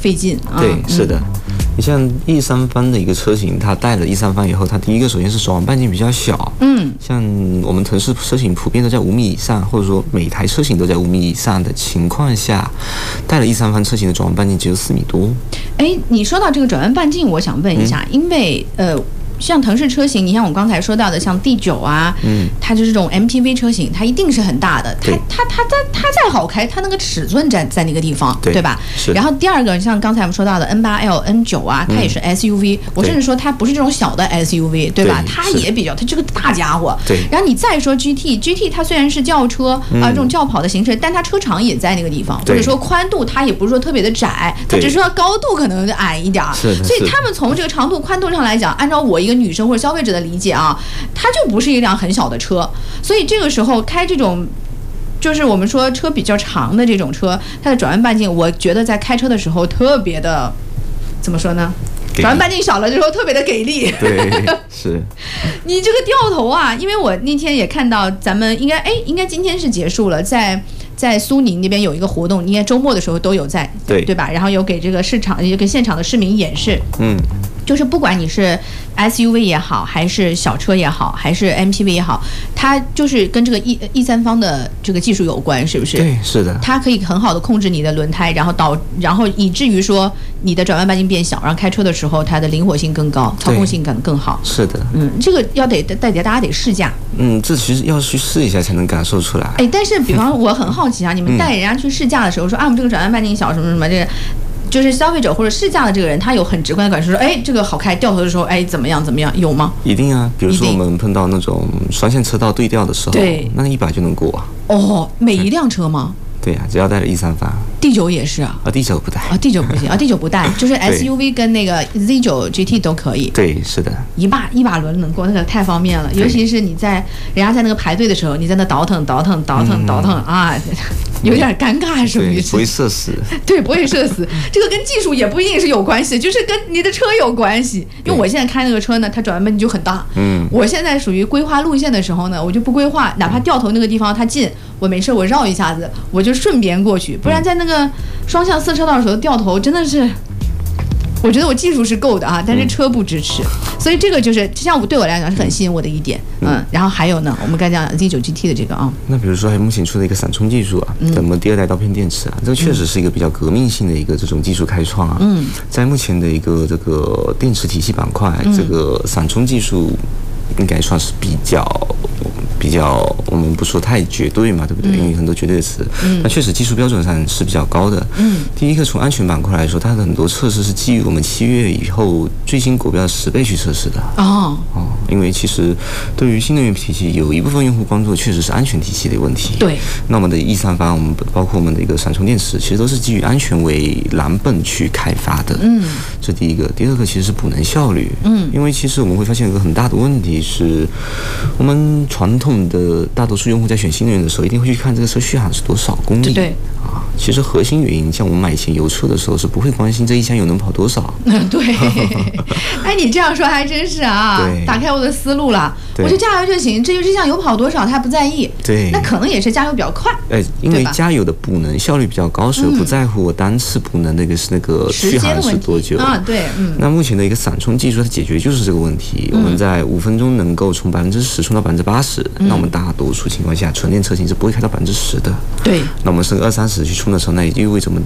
费劲啊。 对，是的。你像 E3 番的一个车型，它带了 E3 番以后，它第一个首先是手腕半径比较小，像我们腾势车型普遍都在5米以上，或者说每台车型都在5米以上的情况下，带了 E3 番车型的转弯半径只有4米多。 哎，你说到这个转弯半径，我想问一下，因为像腾势车型，你像我刚才说到的，像D9啊，它就是这种 MPV 车型，它一定是很大的，它再好开，它那个尺寸在那个地方，对吧？然后第二个，像刚才我们说到的 N8L、N9啊，它也是 SUV，我甚至说它不是这种小的 SUV， 对吧？它也比较，它这个大家伙。对。然后你再说 GT 它虽然是轿车啊，这种轿跑的形式，但它车长也在那个地方，或者说宽度它也不是说特别的窄，它只是说高度可能矮一点。所以他们从这个长度、宽度上来讲，按照我一个女生或者消费者的理解啊，它就不是一辆很小的车，所以这个时候开这种就是我们说车比较长的这种车，它的转弯半径，我觉得在开车的时候特别的，怎么说呢？转弯半径小了之后特别的给力。 对，是。 你这个掉头啊，因为我那天也看到咱们应该今天是结束了，在苏宁那边有一个活动，应该周末的时候都有在，对吧？然后有给这个市场，有给现场的市民演示。就是不管你是 SUV 也好，还是小车也好，还是 MPV 也好，它就是跟这个 E3 方的这个技术有关，是不是？ 对，是的。它可以很好的控制你的轮胎，然后以至于说你的转弯半径变小，然后开车的时候它的灵活性更高，操控性更好。 是的。 这个大家得试驾。 这其实要去试一下才能感受出来。 但是比方我很好奇啊，你们带人家去试驾的时候说我们这个转弯半径小什么什么这个。就是消费者或者试驾的这个人，他有很直观的感受说，这个好开，掉头的时候，怎么样，有吗？ 一定啊，比如说我们碰到那种双线车道对调的时候，对，那100就能过啊。 哦，每一辆车吗？ 对啊，只要带了E3番。 D9也是啊。 D9不带。 D9不行D9不带，就是 SUV 跟那个 Z9 GT 都可以。 对，是的。 一把轮能过，那个太方便了，尤其是你在人家在那个排队的时候，你在那倒腾啊，有点尴尬，是不是？ 不会社死。 对，不会社死。这个跟技术也不一定是有关系，就是跟你的车有关系。因为我现在开那个车呢，它转弯半径就很大。我现在属于规划路线的时候呢，我就不规划，哪怕掉头那个地方它近，我没事我绕一下子，我就顺便过去，不然在那个双向4车道的时候掉头真的是。我觉得我技术是够的啊，但是车不支持，所以这个就是像对我来讲是很吸引我的一点。然后还有呢，我们刚讲 Z9 GT 的这个啊， 那比如说还有目前出的一个闪充技术啊，我们第2代刀片电池啊，这个确实是一个比较革命性的一个这种技术开创啊。在目前的一个这个电池体系板块，这个闪充技术应该算是比较，我们不说太绝对嘛，对不对？因为很多绝对的词，那确实技术标准上是比较高的。第一个从安全板块来说，它的很多测试是基于我们7月以后最新国标的10倍去测试的。因为其实对于新能源体系，有一部分用户关注的确实是安全体系的问题。对。那我们的E3番，我们包括我们的一个闪充电池，其实都是基于安全为蓝本去开发的。这第一个。第二个其实是补能效率。因为其实我们会发现有个很大的问题是，我们传统的大多数用户在选新能源的时候，一定会去看这个车续航是多少公里。对。其实核心原因，像我们买以前油车的时候，是不会关心这一箱油能跑多少。对。你这样说还真是啊，打开我的思路了。我就加油就行，至于这箱油跑多少，他不在意。对。那可能也是加油比较快。因为加油的补能效率比较高，所以不在乎我单次补能那个续航是多久啊？对。 那目前的一个闪充技术，它解决就是这个问题。我们在5分钟能够从10%充到80%。那我们大多数情况下，纯电车型是不会开到10%的。对。那我们升20-30去充的时候，那也就意味着我们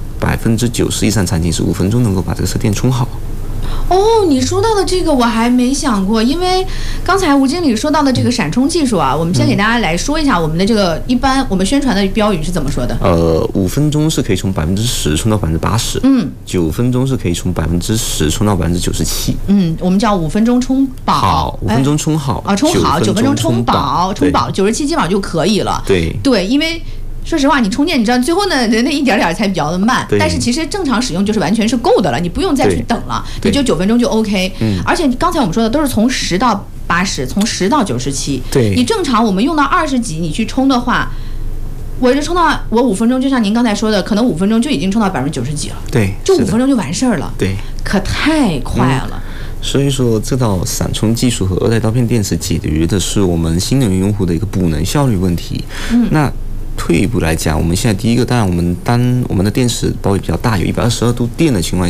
90%以上场景是5分钟能够把这个车电充好。 你说到的这个我还没想过，因为刚才吴经理说到的这个闪充技术啊，我们先给大家来说一下我们的这个一般我们宣传的标语是怎么说的 ？5分钟是可以从10%充到80%。9分钟是可以从10%充到97%。 我们叫5分钟充饱。 5分钟充好。 充好9分钟充饱，97基本上就可以了。对，因为。说实话，你充电，你知道最后呢，人那一点点才比较的慢，但是其实正常使用就是完全是够的了，你不用再去等了，你就9分钟就 OK。而且刚才我们说的都是从10到80，从10到97。对，你正常我们用到20几，你去充的话，我是充到我5分钟，就像您刚才说的，可能5分钟就已经充到90%几了。对，就5分钟就完事儿了。对，可太快了。 所以说，这套闪充技术和2代刀片电池解决的是我们新能源用户的一个补能效率问题。那退一步来讲，我们现在第一个，当然我们的电池包比较大，有122度电的情况下。